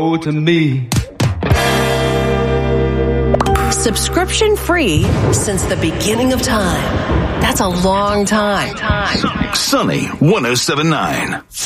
go to me. Subscription free since the beginning of time. That's a long time. Sunny 107.9.